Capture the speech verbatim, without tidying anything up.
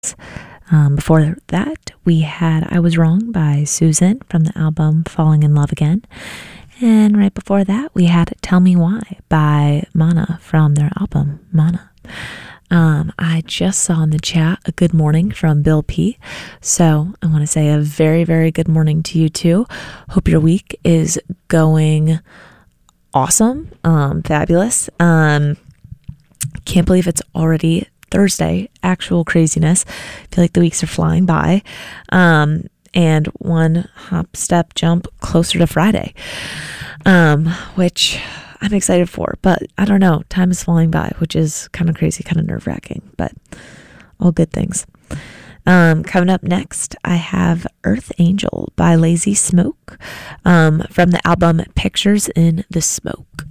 Um, before that, we had I Was Wrong by Susan from the album Falling in Love Again. And right before that, we had Tell Me Why by Mana from their album Mana. Um, I just saw in the chat a good morning from Bill P. So I want to say a very, very good morning to you too. Hope your week is going awesome, um, fabulous. Um, can't believe it's already Thursday. Actual craziness. I feel like the weeks are flying by. Um, and one hop, step, jump closer to Friday, um, which I'm excited for, but I don't know. Time is flying by, which is kind of crazy, kind of nerve wracking, but all good things. Um, coming up next, I have Earth Angel by Lazy Smoke, um, from the album Pictures in the Smoke.